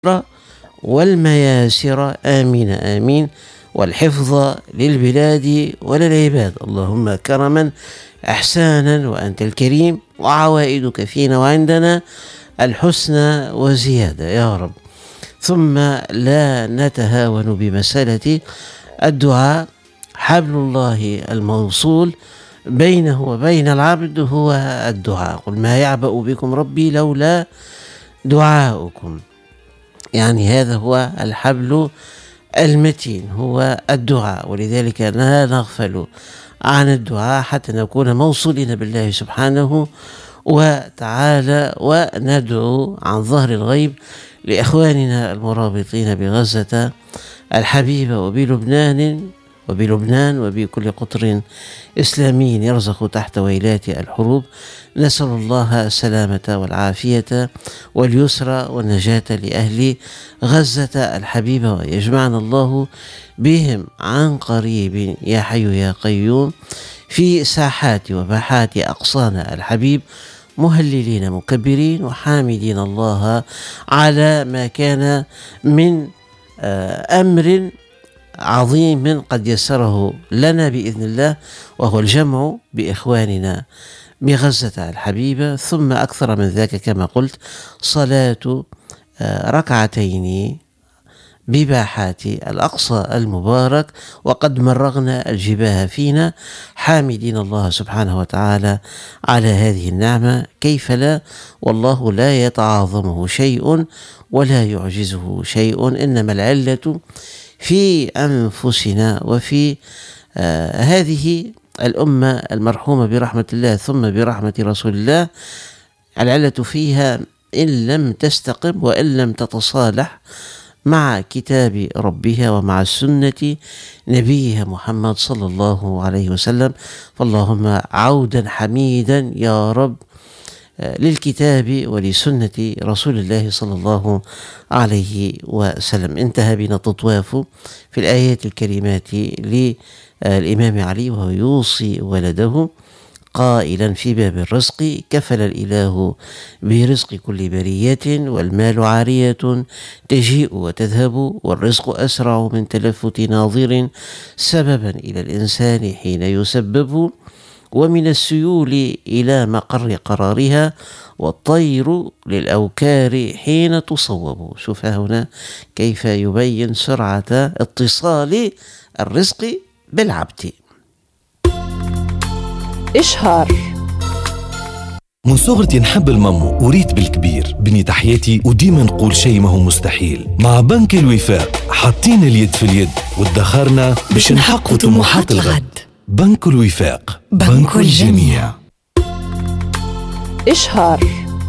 والمياسر آمين آمين، والحفظ للبلاد وللعباد. اللهم كرما إحسانا وأنت الكريم، وعوائدك فينا وعندنا الحسنى وزيادة يا رب. ثم لا نتهاون بمسألة الدعاء، حبل الله الموصول بينه وبين العبد هو الدعاء. قل ما يعبأ بكم ربي لولا دعاؤكم، يعني هذا هو الحبل المتين، هو الدعاء. ولذلك لا نغفل عن الدعاء حتى نكون موصولين بالله سبحانه وتعالى، وندعو عن ظهر الغيب لإخواننا المرابطين بغزة الحبيبة وبلبنان وبكل قطر إسلامي يرزق تحت ويلات الحروب. نسأل الله السلامة والعافية واليسر والنجاة لأهل غزة الحبيبة، ويجمعنا الله بهم عن قريب يا حي يا قيوم في ساحات وباحات أقصانا الحبيب، مهللين مكبرين وحامدين الله على ما كان من أمر عظيم قد يسره لنا بإذن الله، وهو الجمع بإخواننا بغزة الحبيبة. ثم أكثر من ذاك كما قلت، صلاة ركعتين بباحات الأقصى المبارك، وقد مرغنا الجباه فينا حامدين الله سبحانه وتعالى على هذه النعمة. كيف لا؟ والله لا يتعاظمه شيء ولا يعجزه شيء، إنما العلة في أنفسنا وفي هذه الأمة المرحومة برحمة الله ثم برحمة رسول الله. العلة فيها إن لم تستقم وإن لم تتصالح مع كتاب ربها ومع السنة نبيها محمد صلى الله عليه وسلم. فاللهم عودا حميدا يا رب للكتاب ولسنة رسول الله صلى الله عليه وسلم. انتهى بنا التطواف في الآيات الكريمات للإمام علي وهو يوصي ولده قائلا في باب الرزق: كفل الإله برزق كل برية، والمال عارية تجيء وتذهب، والرزق أسرع من تلفت ناظر سببا إلى الإنسان حين يسبب، ومن السيول إلى مقر قرارها، والطير للأوكار حين تصوب. شوف هنا كيف يبين سرعة اتصال الرزق بالعبد. إشهار من صغرتي نحب المامو وريت بالكبير. بني تحياتي وديما نقول شيء ما هو مستحيل. مع بنك الوفاق حاطين اليد في اليد وادخرنا باش نحققوا طموحات الغد. بنك الوفاق، بنك الجميع. إشهار